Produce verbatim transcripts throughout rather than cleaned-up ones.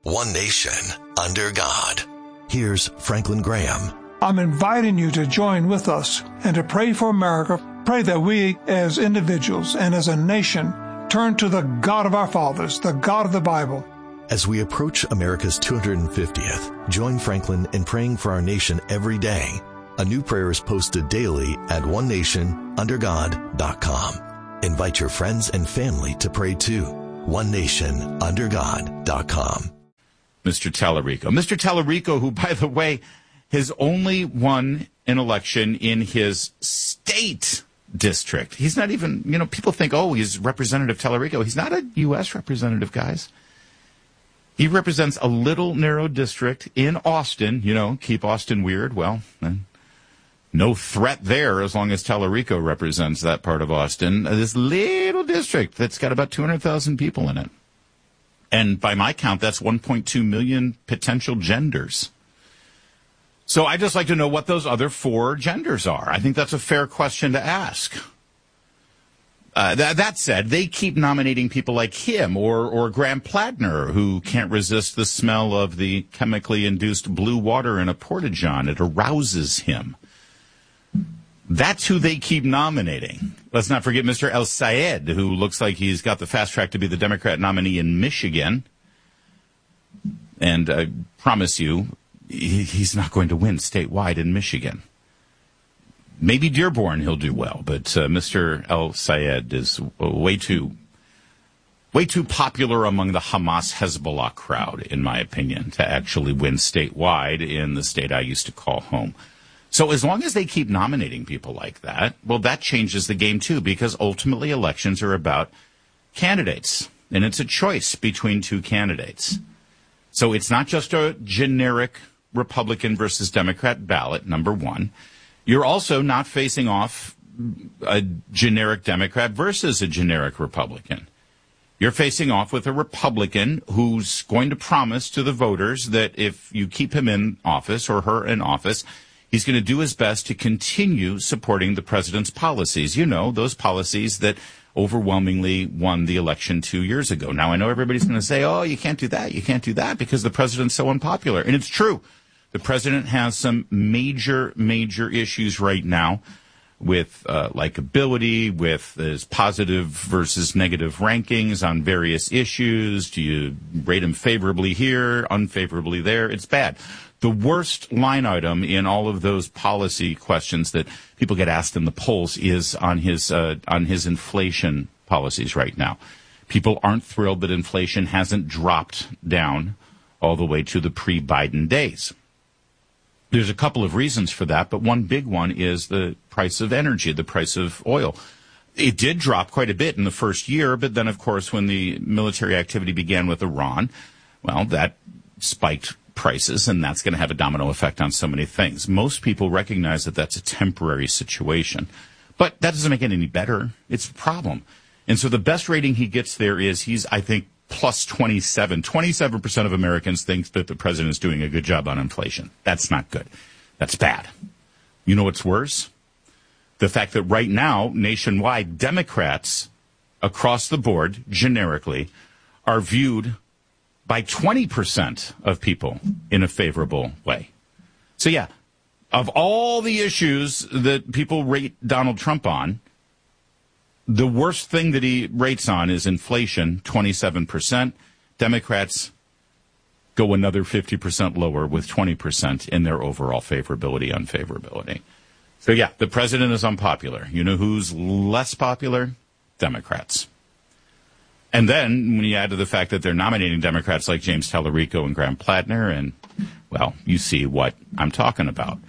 one nation, under God. Here's Franklin Graham. I'm inviting you to join with us and to pray for America. Pray that we as individuals and as a nation turn to the God of our fathers, the God of the Bible. As we approach America's two hundred fiftieth, join Franklin in praying for our nation every day. A new prayer is posted daily at one nation under god dot com. Invite your friends and family to pray too. one nation under god dot com. Mister Tallarico. Mister Tallarico, who, by the way, has only won an election in his state district. He's not even, you know, people think, oh, he's Representative Tallarico. He's not a U S representative, guys. He represents a little narrow district in Austin. You know, keep Austin weird. Well, no threat there as long as Tallarico represents that part of Austin. This little district that's got about two hundred thousand people in it. And by my count, that's one point two million potential genders. So I'd just like to know what those other four genders are. I think that's a fair question to ask. Uh, that, that said, they keep nominating people like him or, or Graham Plattner, who can't resist the smell of the chemically induced blue water in a porta-john. It arouses him. That's who they keep nominating. Let's not forget Mister El Sayed, who looks like he's got the fast track to be the Democrat nominee in Michigan. And I promise you, he's not going to win statewide in Michigan. Maybe Dearborn he'll do well, but uh, Mister El Sayed is way too, way too popular among the Hamas-Hezbollah crowd, in my opinion, to actually win statewide in the state I used to call home. So as long as they keep nominating people like that, well, that changes the game too, because ultimately elections are about candidates, and it's a choice between two candidates. So it's not just a generic Republican versus Democrat ballot, number one. You're also not facing off a generic Democrat versus a generic Republican. You're facing off with a Republican who's going to promise to the voters that if you keep him in office or her in office, he's going to do his best to continue supporting the president's policies. You know, those policies that overwhelmingly won the election two years ago. Now, I know everybody's going to say, oh, you can't do that, you can't do that because the president's so unpopular. And it's true. The president has some major, major issues right now with uh, likability, with his positive versus negative rankings on various issues. Do you rate him favorably here, unfavorably there? It's bad. The worst line item in all of those policy questions that people get asked in the polls is on his uh, on his inflation policies right now. People aren't thrilled that inflation hasn't dropped down all the way to the pre-Biden days. There's a couple of reasons for that, but one big one is the price of energy, the price of oil. It did drop quite a bit in the first year, but then, of course, when the military activity began with Iran, well, that spiked prices, and that's going to have a domino effect on so many things. Most people recognize that that's a temporary situation, but that doesn't make it any better. It's a problem. And so the best rating he gets there is he's, I think, plus twenty-seven. twenty-seven percent of Americans think that the president is doing a good job on inflation. That's not good. That's bad. You know what's worse? The fact that right now, nationwide, Democrats across the board, generically, are viewed by twenty percent of people in a favorable way. So, yeah, of all the issues that people rate Donald Trump on, the worst thing that he rates on is inflation, twenty-seven percent. Democrats go another fifty percent lower with twenty percent in their overall favorability, unfavorability. So, yeah, the president is unpopular. You know who's less popular? Democrats. And then when you add to the fact that they're nominating Democrats like James Tallarico and Graham Plattner, and, well, you see what I'm talking about.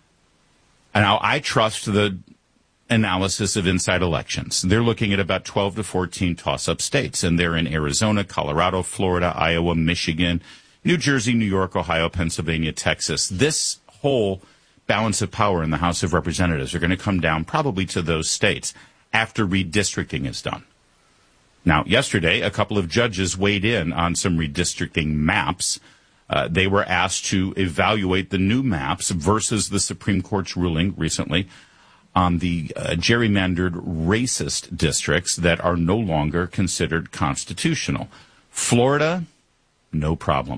And now I trust the analysis of inside elections. They're looking at about twelve to fourteen toss-up states, and they're in Arizona, Colorado, Florida, Iowa, Michigan, New Jersey, New York, Ohio, Pennsylvania, Texas. This whole balance of power in the House of Representatives are going to come down probably to those states after redistricting is done. Now, yesterday, a couple of judges weighed in on some redistricting maps. Uh, they were asked to evaluate the new maps versus the Supreme Court's ruling recently on the uh, gerrymandered racist districts that are no longer considered constitutional. Florida, no problem.